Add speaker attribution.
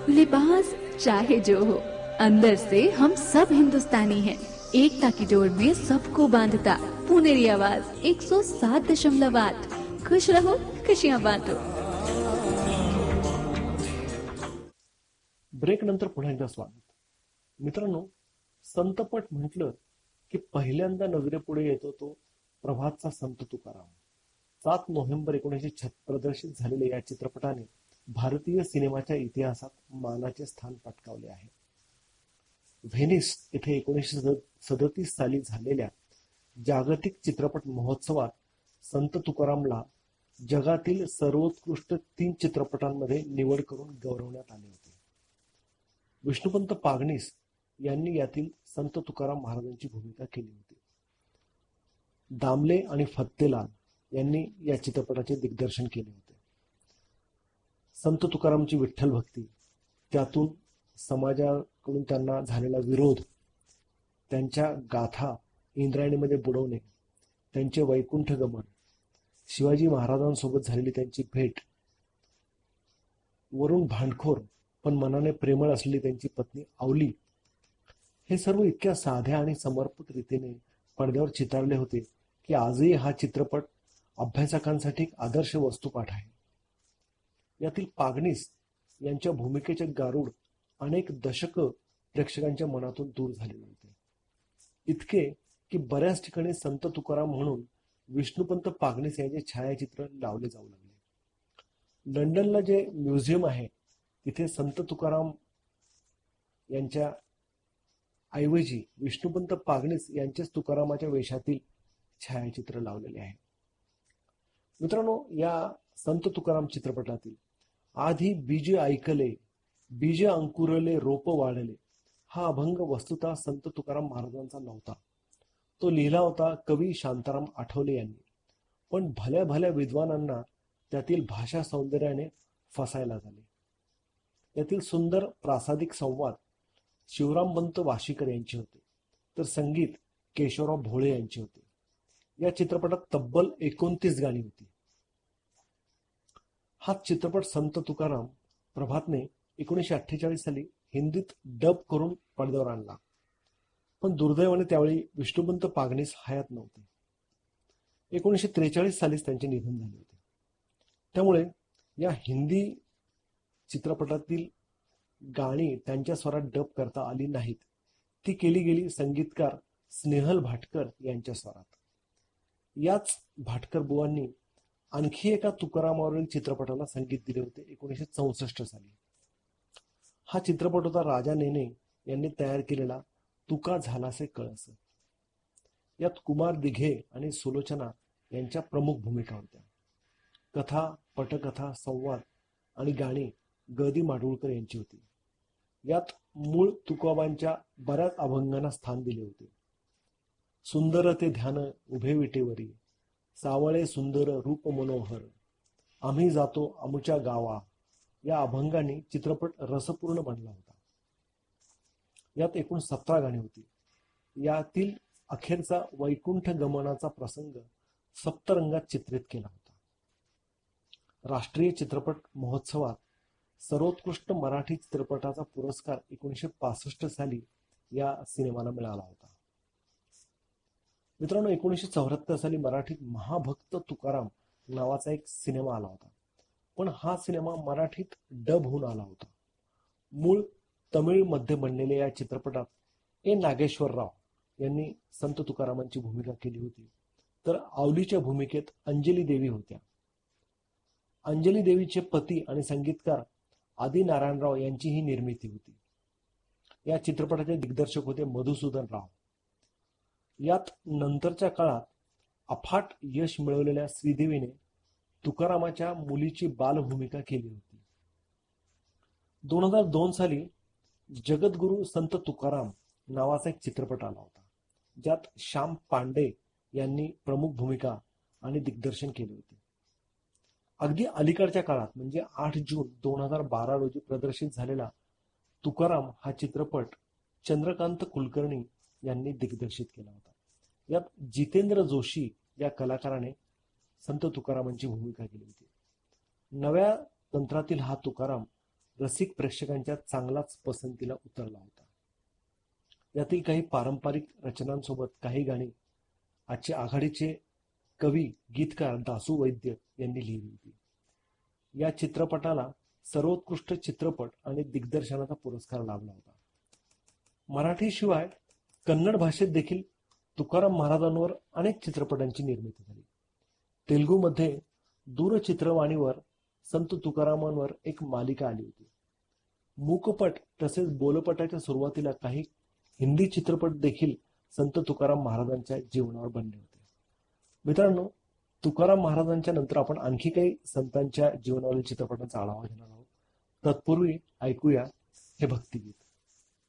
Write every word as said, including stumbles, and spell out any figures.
Speaker 1: लिबास चाहे जो हो, अंदर से हम सब हिंदुस्तानी हैं। एकता की डोर में सबको बांधता पुनेरी आवाज एक सौ सात दशमलव आठ। खुश रहो, खुशियां बांटो।
Speaker 2: ब्रेक नंतर पुन्हा एकदा स्वागत. मित्रांनो, संतपट म्हटलं की पहिल्यांदा नजरेपुढे येतो तो प्रभातचा संत तुकाराम. सात नोव्हेंबर एकोणीसशे छत्तीस प्रदर्शित झालेल्या या चित्रपटाने भारतीय सिनेमाच्या इतिहासात मानाचे स्थान पटकावले आहे. व्हेनिस येथे एकोणीसशे सदतीस साली झालेल्या जागतिक चित्रपट महोत्सवात संत तुकारामला जगातील सर्वोत्कृष्ट तीन चित्रपटांमध्ये निवड करून गौरवण्यात आले होते. विष्णुपंत पागनीस यांनी यातील संत तुकाराम महाराजांची भूमिका केली होती. दामले आणि फत्तेलाल यांनी या चित्रपटाचे दिग्दर्शन केले होते. संत तुकारामची विठ्ठल भक्ती, त्यातून समाजाकडून त्यांना झालेला विरोध, त्यांच्या गाथा इंद्रायणीमध्ये बुडवणे, त्यांचे वैकुंठ गमन, शिवाजी महाराजांसोबत झालेली त्यांची भेट, वरून भांडखोर पण मनाने प्रेमळ असलेली त्यांची पत्नी आवली, हे सर्व इतक्या साध्या आणि समर्पित रीतीने पडद्यावर चितारले होते की आजही हा चित्रपट अभ्यासकांसाठी एक आदर्श वस्तुपाठ आहे. यातील पागनीस यांच्या भूमिकेचे गारुड अनेक दशक प्रेक्षकांच्या मनातून दूर झालेले होते. इतके की बऱ्याच ठिकाणी संत तुकाराम म्हणून विष्णुपंत पागनीस यांचे छायाचित्र लावले जाऊ लागले. लंडनला जे म्युझियम आहे तिथे संत तुकाराम यांच्या ऐवजी विष्णुपंत पागनीस यांचेच तुकारामाच्या वेशातील छायाचित्र लावलेले आहे. मित्रांनो, या संत तुकाराम चित्रपटातील आधी बीज ऐकले, बीज अंकुरले, रोप वाढले हा अभंग वस्तुतः संत तुकाराम महाराजांचा नव्हता. तो लिहिला होता कवी शांताराम आठवले यांनी. पण भल्या भल्या विद्वानांना त्यातील भाषा सौंदर्याने फसायला झाले. यातील सुंदर प्रासादिक संवाद शिवरामपंत वाशीकर यांचे होते, तर संगीत केशवराव भोळे यांचे होते. या चित्रपटात तब्बल एकोणतीस गाणी होती. हा चित्रपट संत तुकाराम प्रभातने एकोणीसशे अठ्ठेचाळीस साली हिंदीत डब करून पडद्यावर आणला. पण दुर्दैवाने त्यावेळी विष्णुपंत पागनीस हयात नव्हते. एकोणीसशे त्रेचाळीस सालीच त्यांचे निधन झाले होते. त्यामुळे या हिंदी चित्रपटातील गाणी त्यांच्या स्वरात डब करता आली नाहीत. ती केली गेली संगीतकार स्नेहल भाटकर यांच्या स्वरात. याच भाटकर बुवांनी आणखी एका तुकारामावरील चित्रपटाला संगीत दिले होते एकोणीसशे चौसष्ट साली. हा चित्रपट होता राजा नेने यांनी तयार केलेला तुका झालासे कळस. यात कुमार दिघे आणि सुलोचना यांच्या प्रमुख भूमिका होत्या. कथा, पटकथा, संवाद आणि गाणी ग दि माडगूळकर यांची होती. यात मूळ तुकोबांच्या बऱ्याच अभंगांना स्थान दिले होते. सुंदर ते ध्यान उभे विटेवरी, सावळे सुंदर रूप मनोहर, आम्ही जातो अमुच्या गावा या अभंगांनी चित्रपट रसपूर्ण बनला होता. यात एकूण सतरा गाणी होती. यातील अखेरचा वैकुंठ गमनाचा प्रसंग सप्तरंगात चित्रित केला होता. राष्ट्रीय चित्रपट महोत्सवात सर्वोत्कृष्ट मराठी चित्रपटाचा पुरस्कार एकोणीसशे पासष्ट साली या सिनेमाला मिळाला होता. मित्रांनो, एकोणीसशे चौऱ्याहत्तर साली मराठीत महाभक्त तुकाराम नावाचा एक सिनेमा आला होता. पण हा सिनेमा मराठीत डब होऊन आला होता. मूळ तमिळ मध्ये बनलेल्या या चित्रपटात ए नागेश्वरराव यांनी संत तुकारामांची भूमिका केली होती, तर आवलीच्या भूमिकेत अंजली देवी होत्या. अंजली देवीचे पती आणि संगीतकार आदी नारायणराव यांची ही निर्मिती होती. या चित्रपटाचे दिग्दर्शक होते मधुसूदन राव. यात नंतरच्या काळात अफाट यश मिळवलेल्या श्रीदेवीने तुकारामाच्या मुलीची बालभूमिका केली होती. दोन हजार दोन साली जगद्गुरु संत तुकाराम नावाचा एक चित्रपट आला होता, ज्यात श्याम पांडे यांनी प्रमुख भूमिका आणि दिग्दर्शन केले होते. अगदी अलीकडच्या काळात म्हणजे आठ जून दोन हजार बारा रोजी प्रदर्शित झालेला तुकाराम हा चित्रपट चंद्रकांत कुलकर्णी यांनी दिग्दर्शित केला होता. यात जितेंद्र जोशी या कलाकाराने संत तुकारामांची भूमिका केली होती. नव्या तंत्रातील हा तुकाराम रसिक प्रेक्षकांच्या चांगलाच पसंतीला उतरला होता. यातील काही पारंपरिक रचनांसोबत काही गाणी आजचे आघाडीचे कवी गीतकार दासू वैद्य यांनी लिहिली होती. या चित्रपटाला सर्वोत्कृष्ट चित्रपट आणि दिग्दर्शनाचा पुरस्कार लाभला होता. मराठीशिवाय कन्नड भाषेत देखील तुकाराम महाराजांवर अनेक चित्रपटांची निर्मिती झाली. तेलुगूमध्ये दूरचित्रवाणीवर संत तुकारामांवर एक मालिका आली होती. मूकपट तसेच बोलपटाच्या सुरुवातीला काही हिंदी चित्रपट देखील संत तुकाराम महाराजांच्या जीवनावर बनले होते. मित्रांनो, तुकाराम महाराजांच्या नंतर आपण आणखी काही संतांच्या जीवनावरील चित्रपटांचा आढावा घेणार आहोत. तत्पूर्वी ऐकूया हे भक्तिगीत.